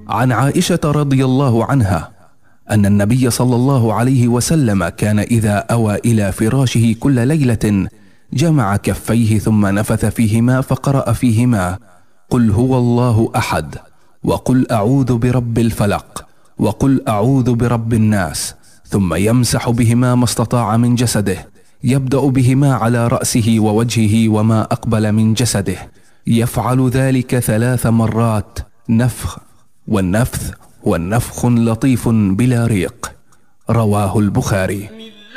عن عائشة رضي الله عنها أن النبي صلى الله عليه وسلم كان إذا أوى إلى فراشه كل ليلة جمع كفيه ثم نفث فيهما فقرأ فيهما: قل هو الله أحد، وقل أعوذ برب الفلق، وقل أعوذ برب الناس، ثم يمسح بهما ما استطاع من جسده، يبدأ بهما على رأسه ووجهه وما أقبل من جسده، يفعل ذلك 3 مرات نفخ، والنفث والنفخ لطيف بلا ريق. رواه البخاري.